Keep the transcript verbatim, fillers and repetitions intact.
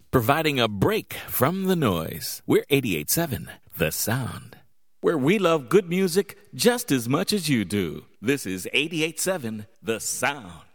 providing a break from the noise. We're eighty-eight seven, The Sound, where we love good music just as much as you do. This is eighty-eight seven, The Sound.